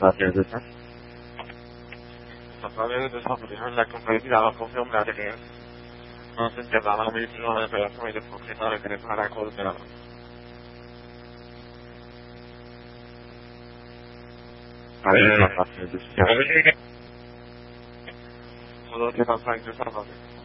pacientes de ça. Ça parlait de s'entretenir la complexité de la fonction de la TDS. Ensuite, que dans la médecine, l'opération et de propriétaire reconnaître à la cause de la mort. Pacientes de ça. Pour d'autres, c'est comme ça que je s'en